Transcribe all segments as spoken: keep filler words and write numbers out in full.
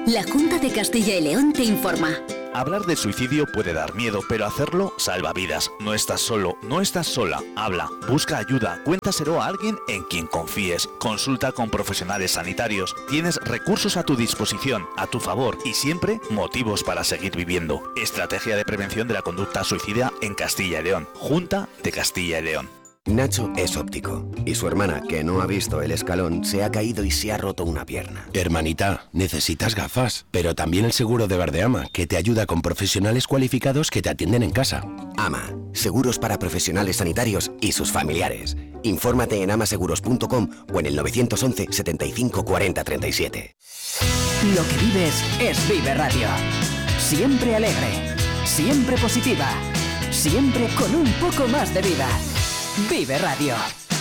La Junta de Castilla y León te informa. Hablar de suicidio puede dar miedo, pero hacerlo salva vidas. No estás solo, no estás sola. Habla, busca ayuda, cuéntaselo a alguien en quien confíes. Consulta con profesionales sanitarios. Tienes recursos a tu disposición, a tu favor y siempre motivos para seguir viviendo. Estrategia de prevención de la conducta suicida en Castilla y León. Junta de Castilla y León. Nacho es óptico y su hermana, que no ha visto el escalón, se ha caído y se ha roto una pierna. Hermanita, necesitas gafas, pero también el seguro de Verdeama, que te ayuda con profesionales cualificados que te atienden en casa. AMA, seguros para profesionales sanitarios y sus familiares. Infórmate en amaseguros punto com o en el nueve once, setenta y cinco, cuarenta, treinta y siete. Lo que vives es Vive Radio. Siempre alegre, siempre positiva, siempre con un poco más de vida. Vive Radio.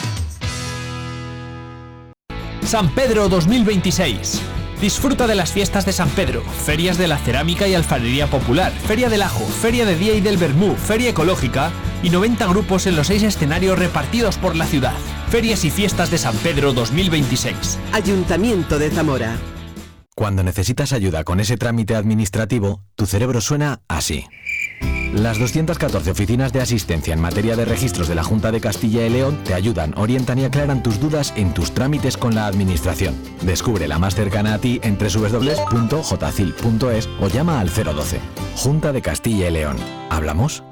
San Pedro dos mil veintiséis. Disfruta de las fiestas de San Pedro, ferias de la cerámica y alfarería popular, feria del ajo, feria de día y del vermú, feria ecológica y noventa grupos en los seis escenarios repartidos por la ciudad. Ferias y fiestas de San Pedro dos mil veintiséis. Ayuntamiento de Zamora. Cuando necesitas ayuda con ese trámite administrativo, tu cerebro suena así. Las doscientas catorce oficinas de asistencia en materia de registros de la Junta de Castilla y León te ayudan, orientan y aclaran tus dudas en tus trámites con la administración. Descubre la más cercana a ti en doble u doble u doble u punto j c i l punto es o llama al cero doce. Junta de Castilla y León. ¿Hablamos?